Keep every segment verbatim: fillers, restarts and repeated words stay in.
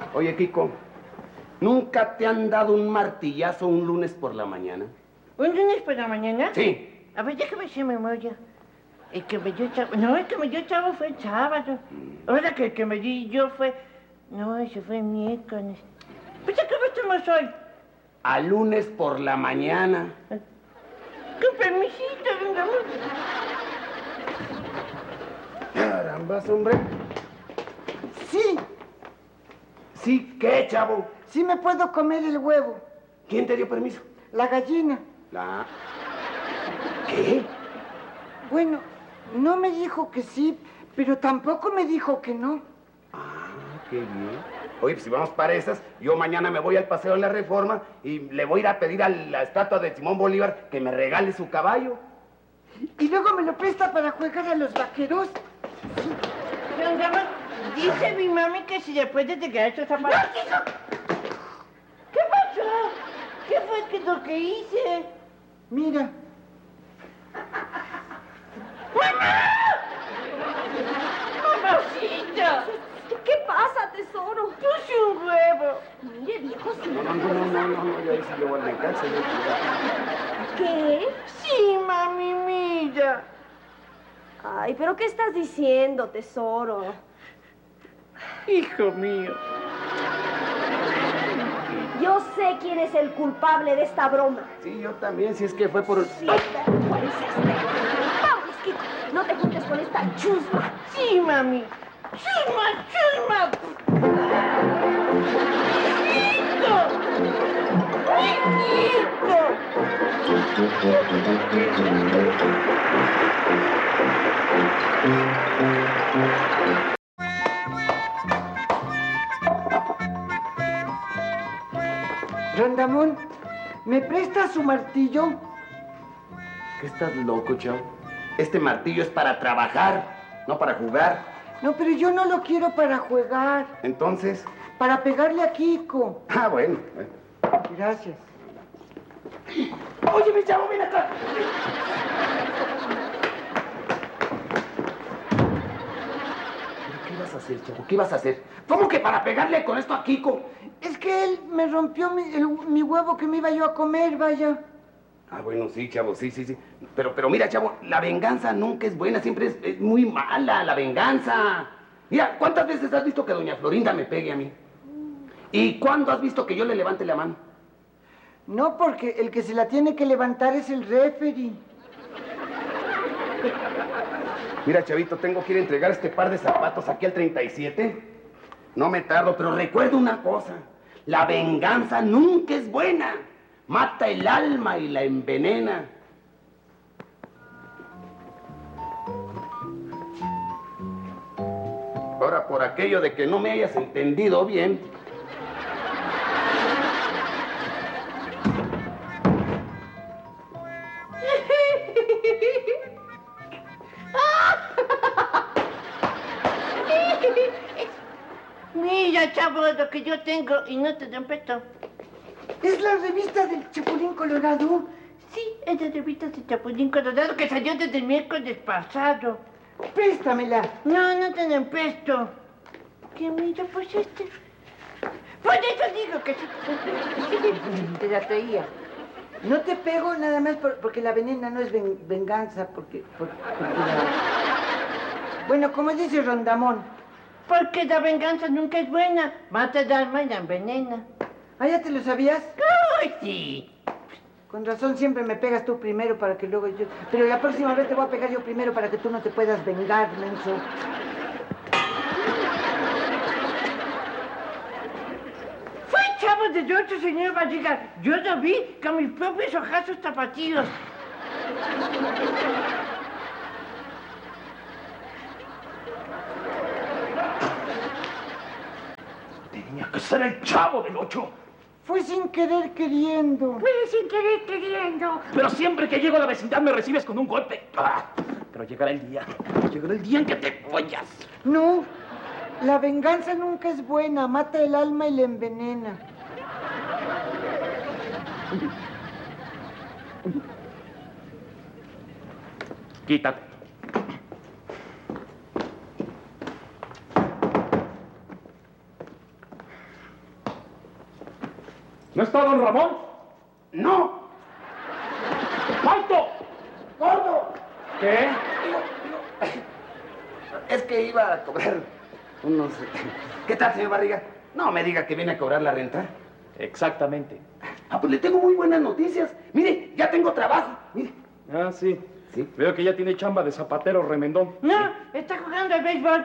Oye, Kiko, ¿nunca te han dado un martillazo un lunes por la mañana? ¿Un lunes por la mañana? Sí. A ver, déjame hacer memoria. El que me dio chavo... No, el que me dio chavo fue el sábado. Ahora que el que me di yo fue... No, ese fue el miércoles. Pues, ¿a qué hora estamos hoy? A lunes por la mañana. Con permisito, vengamos. Carambas, hombre. Sí, ¿Sí qué, chavo? sí me puedo comer el huevo. ¿Quién te dio permiso? La gallina. La... ¿Qué? Bueno, no me dijo que sí, pero tampoco me dijo que no. Ah, qué bien. Oye, pues si vamos para esas, yo mañana me voy al Paseo de la Reforma y le voy a ir a pedir a la estatua de Simón Bolívar que me regale su caballo. Y luego me lo presta para jugar a los vaqueros. Vengamos. Dice mi mami que si después de llegar estos zapatos... ¿Qué pasó? ¿Qué fue que lo que hice? Mira. ¡Mamá! ¡Mamacita! ¿Qué pasa, tesoro? Puse un huevo. Mire, viejo, sí. No, no, no, no, no, no, no, yo ahí sí yo voy a venganza. ¿Qué? Sí, mami, mira. Ay, ¿pero qué estás diciendo, tesoro? Hijo mío. Yo sé quién es el culpable de esta broma. Sí, yo también, si es que fue por... Sí, pero ¿cuál es este? Vamos, Kiko, no te juntes con esta chusma. Sí, mami. ¡Chusma, chusma! ¡Hijito! Rondamón, ¿me presta su martillo? ¿Qué estás loco, chavo? Este martillo es para trabajar, no para jugar. No, pero yo no lo quiero para jugar. Entonces... Para pegarle a Kiko. Ah, bueno. bueno. Gracias. Oye, mi chavo, ven acá. ¿Pero qué vas a hacer, chavo? ¿Qué vas a hacer? ¿Cómo que para pegarle con esto a Kiko? Es que él me rompió mi, el- mi huevo que me iba yo a comer, vaya. Ah, bueno, sí, chavo, sí, sí, sí. Pero, pero mira, chavo, la venganza nunca es buena, siempre es, es muy mala, la venganza. Mira, ¿cuántas veces has visto que doña Florinda me pegue a mí? ¿Y cuándo has visto que yo le levante la mano? No, porque el que se la tiene que levantar es el referee. Mira, chavito, tengo que ir a entregar este par de zapatos aquí al treinta y siete. No me tardo, pero recuerda una cosa. La venganza nunca es buena. Mata el alma y la envenena. Ahora, por aquello de que no me hayas entendido bien... Mira, chavo, lo que yo tengo y no te dan peto. Es la revista del Chapulín Colorado. Sí, es de revistas de Chapulín Colorado que salió desde el miércoles pasado. Préstamela. No, no te dan pesto. ¿Qué mira, pues este? Pues eso digo que sí. Te la traía. No te pego nada más por- porque la venena no es ven- venganza, porque... por- porque la- Bueno, como dice Rondamón. Porque la venganza nunca es buena. Mata el alma y la envenena. ¿Ah, ya te lo sabías? ¡Ay, sí! Con razón siempre me pegas tú primero para que luego yo... Pero la próxima vez te voy a pegar yo primero para que tú no te puedas vengar, menso. Fue chavo de otro señor Barriga. Yo lo vi con mis propios ojazos tapatíos. Tenía que ser el chavo del ocho. Fue sin querer queriendo. Fue sin querer queriendo. Pero siempre que llego a la vecindad me recibes con un golpe. Ah, pero llegará el día, llegará el día en que te vayas. No, la venganza nunca es buena. Mata el alma y la envenena. Quítate. ¿No está don Ramón? No. ¡Alto! ¡Gordo! ¿Qué? Digo, digo, es que iba a cobrar unos... ¿Qué tal, señor Barriga? No me diga que viene a cobrar la renta. Exactamente. Ah, pues le tengo muy buenas noticias. Mire, ya tengo trabajo. Mire. Ah, sí. Sí. Veo que ya tiene chamba de zapatero remendón. No, está jugando al béisbol.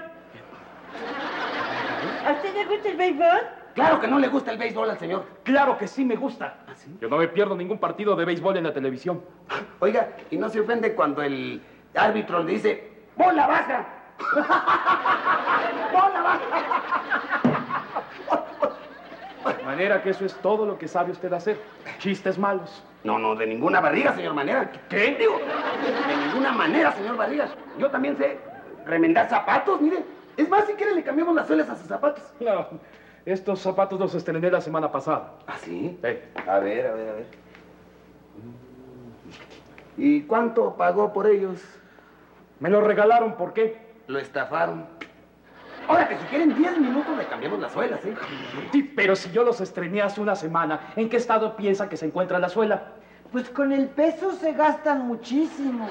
¿A usted le gusta el béisbol? Claro que no le gusta el béisbol al señor. Claro que sí me gusta. ¿Ah, sí? Yo no me pierdo ningún partido de béisbol en la televisión. Oiga, y no se ofende cuando el árbitro le dice, ¡bola baja! ¡Bola baja! De manera que eso es todo lo que sabe usted hacer. Chistes malos. No, no, de ninguna barriga, señor Manera. ¿Qué? Digo, de ninguna manera, señor Barriga. Yo también sé remendar zapatos, mire. Es más, si quiere le cambiamos las suelas a sus zapatos. No, estos zapatos los estrené la semana pasada. ¿Ah, sí? Sí. A ver, a ver, a ver. ¿Y cuánto pagó por ellos? Me los regalaron, ¿por qué? Lo estafaron. Ahora que si quieren diez minutos le cambiamos las suelas, ¿eh? Sí, pero si yo los estrené hace una semana, ¿en qué estado piensa que se encuentra la suela? Pues con el peso se gastan muchísimo.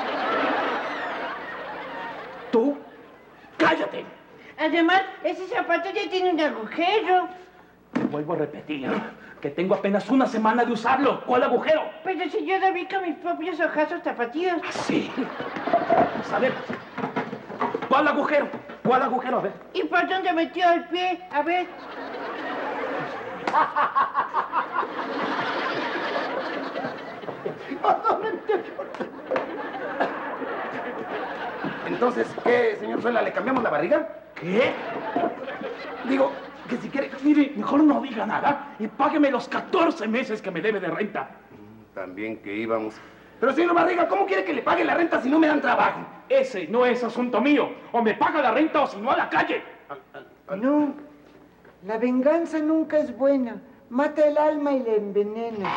¿Tú? ¡Cállate! Además, ese zapato ya tiene un agujero. Te vuelvo a repetir que tengo apenas una semana de usarlo. ¿Cuál agujero? Pero si yo lo vi con mis propios ojazos tapatíos. Sí. Pues a ver. ¿Cuál agujero? ¿Cuál agujero? A ver. ¿Y por dónde metió el pie? A ver. Entonces, ¿qué, señor Suela? ¿Le cambiamos la barriga? ¿Qué? Digo, que si quiere... Mire, mejor no diga nada y págueme los catorce meses que me debe de renta. También que íbamos... Pero, señor Barriga, ¿cómo quiere que le pague la renta si no me dan trabajo? Ese no es asunto mío. O me paga la renta o si no a la calle. No, la venganza nunca es buena. Mata el alma y le envenena.